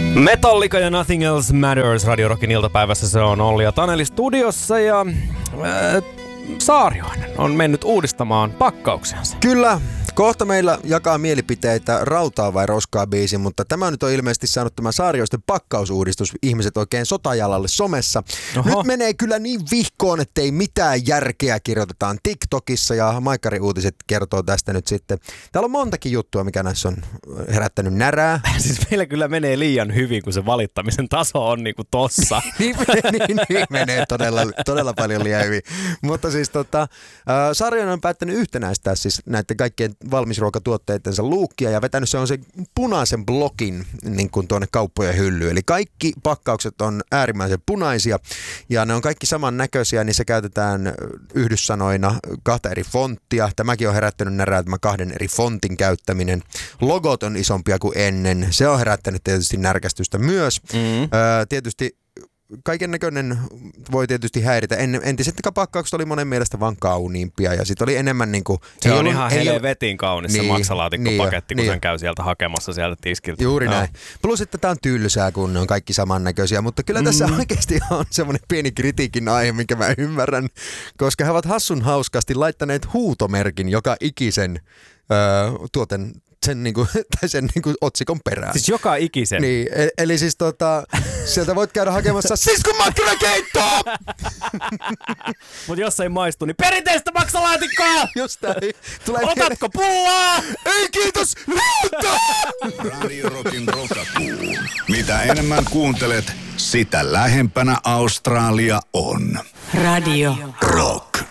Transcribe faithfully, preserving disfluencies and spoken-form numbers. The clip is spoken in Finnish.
Metallica ja Nothing Else Matters Radio Rockin iltapäivässä. Se on Olli ja Taneli studiossa ja äh, Saarioinen on mennyt uudistamaan pakkauksensa. Kyllä, kohta meillä jakaa mielipiteitä Rautaa vai Roskaa -biisi, mutta tämä nyt on ilmeisesti saanut tämä Saarioisten pakkausuudistus ihmiset oikein sotajalalle somessa. Oho. Nyt menee kyllä niin vihkoon, ettei mitään järkeä, kirjoitetaan TikTokissa ja Maikkari Uutiset kertoo tästä nyt sitten. Täällä on montakin juttua, mikä näissä on herättänyt närää. Siis meillä kyllä menee liian hyvin, kun se valittamisen taso on niinku tossa. niin, niin, niin menee todella, todella paljon liian hyvin. Mutta siis tota, äh, Saarioinen on päättänyt yhtenäistää siis näiden kaikkien valmisruokatuotteittensa luukkia ja vetänyt se on se punaisen blokin niin kuin tuonne kauppojen hyllyyn. Eli kaikki pakkaukset on äärimmäisen punaisia ja ne on kaikki samannäköisiä, niin se käytetään yhdyssanoina kahta eri fonttia. Tämäkin on herättänyt närää, tämä kahden eri fontin käyttäminen. Logot on isompia kuin ennen. Se on herättänyt tietysti närkästystä myös. Mm. Öö, tietysti kaiken näköinen voi tietysti häiritä. En, entiset pakkaukset oli monen mielestä vaan kauniimpia ja sitten oli enemmän niinku... Se on ollut, ihan helvetin kaunis niin, se maksalaatikkopaketti, niin, kun niin, sen käy sieltä hakemassa sieltä tiskiltä. Juuri no. näin. Plus, että tää on tylsää, kun ne on kaikki samannäköisiä, mutta kyllä tässä mm. oikeasti on semmoinen pieni kritiikin aihe, minkä mä ymmärrän, koska he ovat hassun hauskasti laittaneet huutomerkin joka ikisen öö, tuoten sen, niinku, tai sen niinku otsikon perään. Siis joka ikisen? Niin, eli, eli siis tota, sieltä voit käydä hakemassa siskun-makkarakeittoa! Mut jos ei maistu, niin perinteistä maksalaatikkoa! Just näin. Tulee Otatko pullaa? Ei kiitos, luutta! Radio Rockin rokakuu. Mitä enemmän kuuntelet, sitä lähempänä Australia on. Radio Rock.